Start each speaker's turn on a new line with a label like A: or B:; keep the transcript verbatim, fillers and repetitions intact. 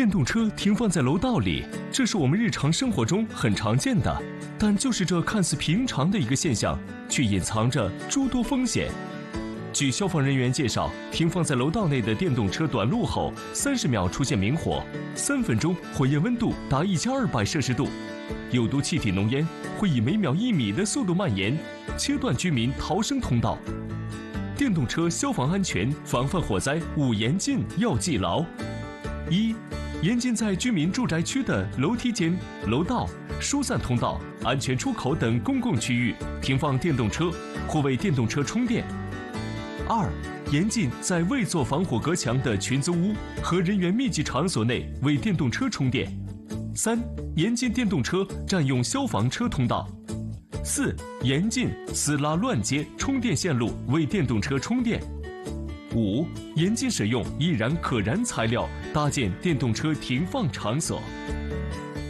A: 电动车停放在楼道里，这是我们日常生活中很常见的，但就是这看似平常的一个现象，却隐藏着诸多风险。据消防人员介绍，停放在楼道内的电动车短路后，三十秒出现明火，三分钟火焰温度达一千二百摄氏度，有毒气体浓烟会以每秒一米的速度蔓延，切断居民逃生通道。电动车消防安全防范火灾五严禁要记牢：一、严禁在居民住宅区的楼梯间、楼道、疏散通道、安全出口等公共区域停放电动车或为电动车充电。二、严禁在未做防火隔墙的群租屋和人员密集场所内为电动车充电。三、严禁电动车占用消防车通道。四、严禁私拉乱接充电线路为电动车充电。五、严禁使用易燃可燃材料搭建电动车停放场所。